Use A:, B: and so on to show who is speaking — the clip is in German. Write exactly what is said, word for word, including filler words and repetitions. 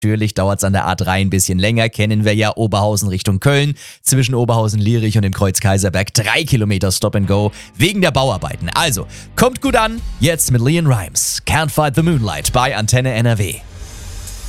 A: Natürlich dauert es an der A drei ein bisschen länger, kennen wir ja, Oberhausen Richtung Köln, zwischen Oberhausen-Lierich und dem Kreuz Kaiserberg drei Kilometer Stop and Go wegen der Bauarbeiten. Also, kommt gut an, jetzt mit Leon Rimes, Can't Fight the Moonlight bei Antenne N R W.